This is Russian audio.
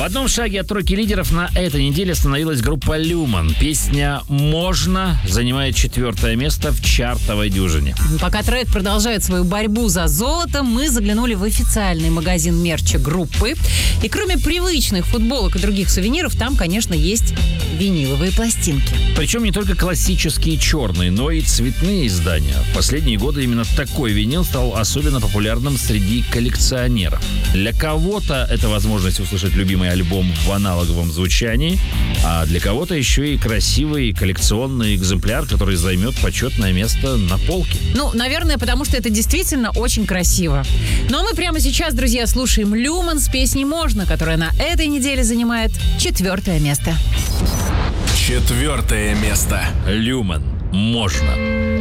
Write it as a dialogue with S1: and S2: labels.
S1: одном шаге от тройки лидеров на этой неделе остановилась группа «Люман». Песня «Можно» занимает 4-е место в чартовой дюжине.
S2: Пока трек продолжает свою борьбу за золото, мы заглянули в официальный магазин мерча группы. И кроме привычных футболок и других сувениров, там, конечно, есть виниловые пластинки.
S1: Причем не только классические черные, но и цветные издания. В последние годы именно такой винил стал особенно популярным среди коллекционеров. Для кого-то это возможность услышать любимый альбом в аналоговом звучании, а для кого-то еще и красивый коллекционный экземпляр, который займет почетное место на полке.
S2: Ну, наверное, потому что это действительно очень красиво. Ну а мы прямо сейчас, друзья, слушаем «Люман» с песней «Можно», которая на этой неделе занимает 4-е место.
S3: 4-е место.
S1: «Люман. Можно».